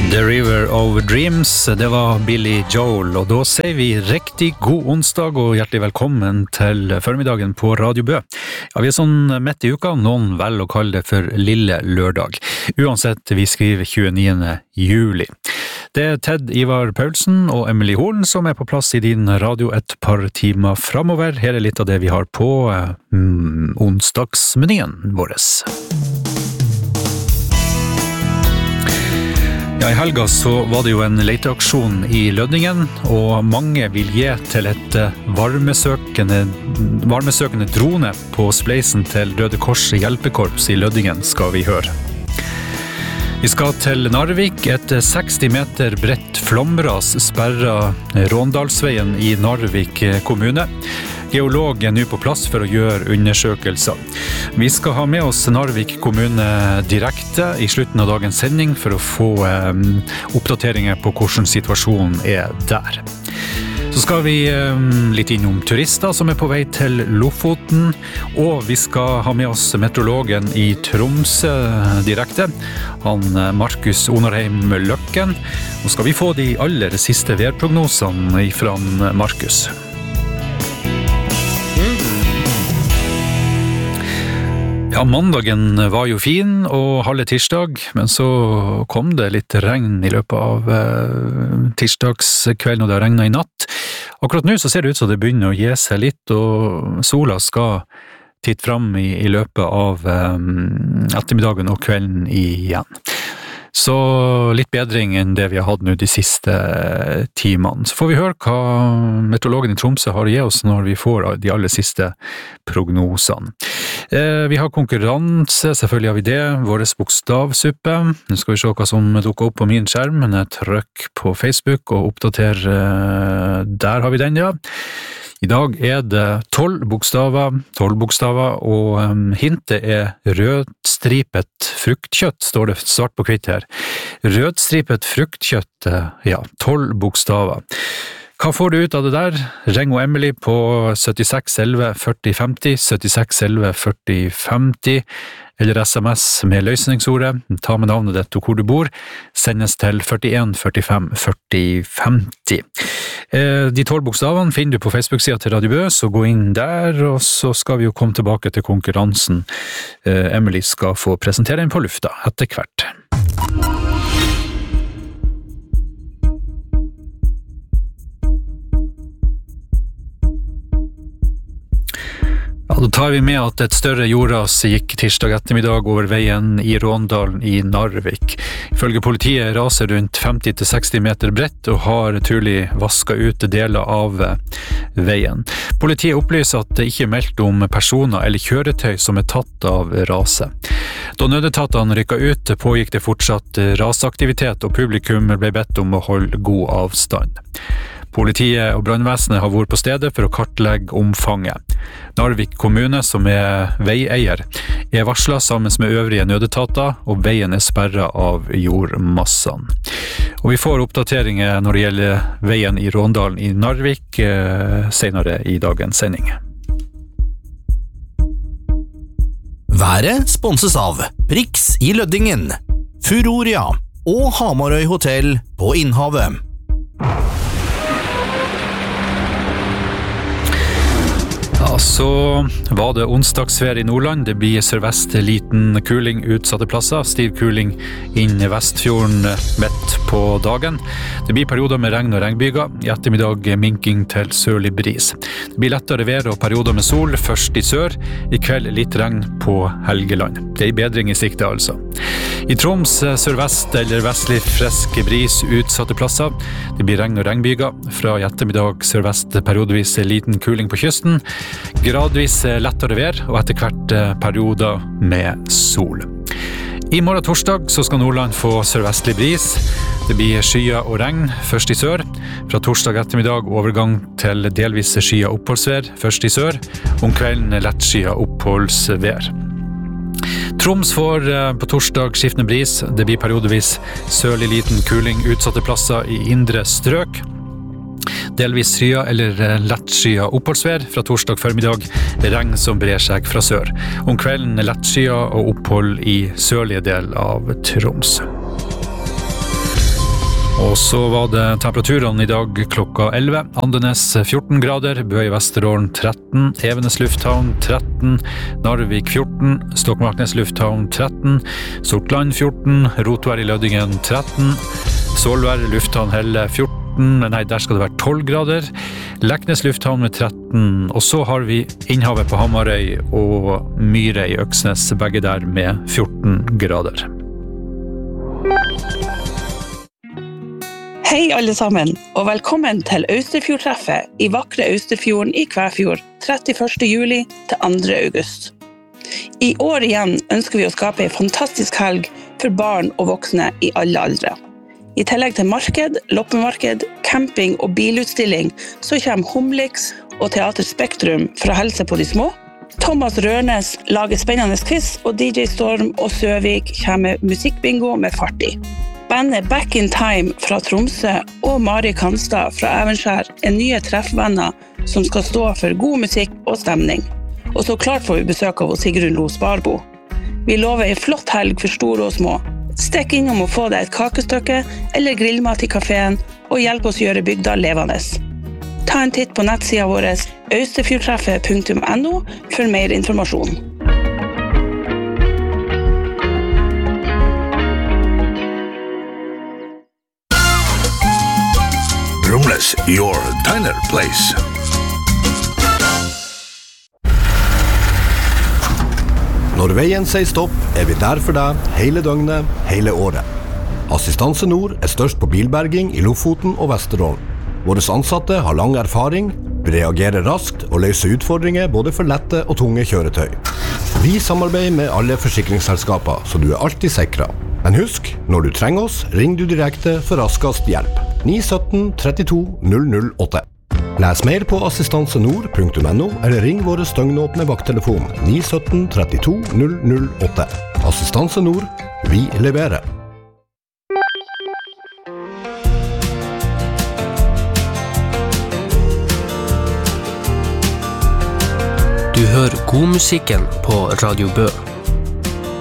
The River of Dreams, det var Billy Joel, og da sier vi riktig god onsdag og hjertelig velkommen til formiddagen på Radio Bø. Ja, vi sånn midt i uka, noen vel å kalle det for lille lørdag. Uansett, vi skriver 29. juli. Det Ted Ivar Paulsen og Emily Horn som på plass i din radio et par timer fremover. Her litt av det vi har på onsdagsmenyen våres. Ja, i helga så var det jo en leteaksjon i Lødingen, og mange vil gi til et varmesøkende drone på spleisen til Røde Kors hjelpekorps i Lødingen, skal vi høre. Vi skal til Narvik. Et 60 meter bredt flomras sperrer Råndalsveien i Narvik kommune. Geolog nå på plass for å gjøre undersøkelser. Vi skal ha med oss Narvik kommune direkte i slutten av dagens sending for å få oppdateringer på hvordan situasjonen der. Så skal vi litt innom turister som på vei til Lofoten, og vi skal ha med oss meteorologen i Tromsø direkte, han Markus Onarheim Løkken. Nå skal vi få de aller siste værprognosene fra Markus. Ja, mandagen var jo fin og halve tirsdag, men så kom det litt regn i løpet av tirsdagskvelden, og det har regnet i natt. Akkurat nå så ser det ut som det begynner å gi seg litt, og sola skal titte fram i løpet av ettermiddagen og kvelden igjen. Så litt bedring enn det vi har hatt nå de siste timene. Så får vi høre hva meteorologen i Tromsø har å gi oss når vi får de aller siste prognosene. Vi har konkurranse, selvfølgelig har vi det, våres bokstavsuppe. Nå skal vi se hva som dukker opp på min skjerm, men jeg trykker på Facebook og oppdaterer, der har vi den, ja. I dag det 12 bokstaver, og hintet rødstripet fruktkjøtt, står det svart på hvitt her. Rødstripet fruktkjøtt, ja, 12 bokstaver. Hva får du ut av det der? Ring og Emily på 76 11 40 50, 76 11 40 50, eller SMS med løsningsordet. Ta med navnet ditt og hvor du bor. Sendes til 41 45 40 50. De 12 bokstavene finner du på Facebook-siden til Radio Bø, så gå inn der, og så skal vi jo komme tilbake til konkurransen. Emily skal få presentere den på lufta etter hvert. Ja, da tar vi med at et større jordras gikk tirsdag ettermiddag over veien i Råndalen i Narvik. Ifølge politiet raser rundt 50-60 meter bredt og har trolig vasket ut deler av veien. Politiet opplyser at det ikke er meldt om personer eller kjøretøy som tatt av raset. Da nødetatene rykket ut, pågikk det fortsatt rasaktivitet, og publikum ble bedt om å holde god avstand. Politiet og brannvesenet har vært på stedet for å kartlegge omfanget. Narvik kommune, som veieier, varslet sammen med øvrige nødetater, og veien sperret av jordmassene. Og vi får oppdateringer når det gjelder veien i Råndalen i Narvik senere i dagens sending. Været sponses av Prix i Lødingen, Furoria og Hamarøy Hotel på Innhavet. Ja, så var det onsdagsvær i Nordland. Det blir sørvest liten kuling utsatte plasser, stiv kuling inn i Vestfjorden midt på dagen. Det blir perioder med regn og regnbyger, i ettermiddag minking til sørlig bris. Det blir lettere vær og perioder med sol, først i sør, i kveld litt regn på Helgeland. Det bedring i sikte altså. I Troms sørvest eller vestlig frisk bris utsatte plasser. Det blir regn og regnbyger, fra i ettermiddag sørvest periodevis liten kuling på kysten, gradvis lettere vær og etter hvert perioder med sol. I morgen torsdag så skal Nordland få sørvestlig bris. Det blir skyer og regn, først i sør. Fra torsdag ettermiddag overgang til delvis skyer oppholdsvær, først i sør. Om kvelden lett skyer oppholdsvær. Troms får på torsdag skiftende bris. Det blir periodevis sørlig liten kuling utsatte plasser i indre strøk. Delvis skyer eller lett skyer oppholdsvær, fra torsdag formiddag regn som brer seg fra sør. Om kvelden lett skyer og opphold i sørlige del av Troms. Og så var det temperaturene I dag klokka 11. Andenes 14 grader, Bø I Vesterålen 13, Evenes lufthavn 13, Narvik 14, Stokmarknes lufthavn 13, Sortland 14, Rotvær I Lødingen 13, Solvær lufthavn Helle 14, nei, der skal det være 12 grader, Leknes lufthavn med 13, og så har vi Innhavet på Hamarøy og Myre I Øksnes, begge der med 14 grader. Hei alle sammen, og velkommen til Austerfjordtreffet I vakre Austerfjorden I Kvæfjord 31. juli til 2. august. I år igjen ønsker vi å skape en fantastisk helg for barn og voksne I alle aldre. I tillegg til marked, loppemarked, camping og bilutstilling så kommer Humlix og Teater Spektrum for å helse på de små. Thomas Rørnes lager spennende quiz, og DJ Storm og Søvik kommer med musikkbingo med fart I. Bandet Back in Time fra Tromsø og Mari Kanstad fra Evenskjær nye treffvenner som skal stå for god musikk og stemning. Og så klart får vi besøk av Sigrun Lo Sparbo. Vi lover en flott helg for store og små. Stekk innom og få deg et kakestykke eller grillmat I kaféen og hjelp oss gjøre bygda levende. Ta en titt på nettsida vår austerfjordtreffet.no for mer informasjon. Brumles, your diner place. Når veien sier stopp, vi der for deg hele døgnet, hele året. Assistanse Nord størst på bilberging I Lofoten og Vesterålen. Våre ansatte har lang erfaring, reagerer raskt og løser utfordringer både for lette og tunge kjøretøy. Vi samarbeider med alle forsikringsselskaper, så du alltid sikret. Men husk, når du trenger oss, ring du direkte for raskest hjelp. 917 32 008. Les mer på assistansenord.no eller ring våre støgnåpne vakttelefon 917 32 008. Assistanse Nord, vi leverer. Du hører godmusikken på Radio Bø.